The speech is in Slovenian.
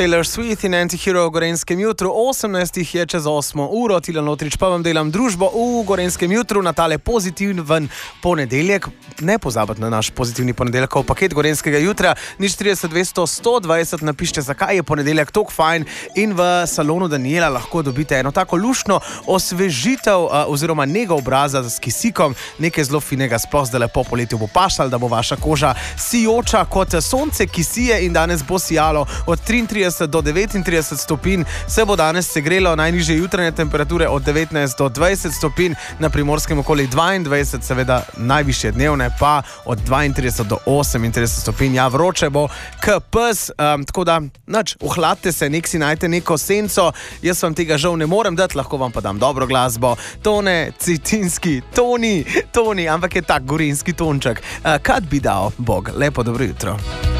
Taylor Swift in Antihero v Gorenjskem jutru. 18 je čez 8 uro, Tilen Lotrič pa vam delam družbo v Gorenjskem jutru na tale pozitiven ponedeljek. Ne pozabite na naš pozitivni ponedeljkov paket Gorenjskega jutra. Nič 30 200 120, napišite, zakaj je ponedeljek tako fajn, in v salonu Daniela lahko dobite eno tako luštno osvežitev oziroma nego obraza s kisikom, nekaj zelo finega, sploh zdaj lepo poletje bo pašal, da bo vaša koža sijoča kot sonce, ki sije, in danes bo sijalo od 33 do 39 stopinj. Se bo danes segrelo, najnižje jutranje temperature od 19 do 20 stopinj, na Primorskem okoli 22, seveda najvišje dnevne pa od 32 do 38 stopinj. Ja, vroče bo k pes, tako da nič, ohladite se, nek si najte neko senco. Jaz vam tega žal ne morem dati, lahko vam pa dam dobro glasbo. Tone Cetinski, Toni, ampak je tak gorenjski tonček. Kad bi dal Bog? Lepo dobro jutro.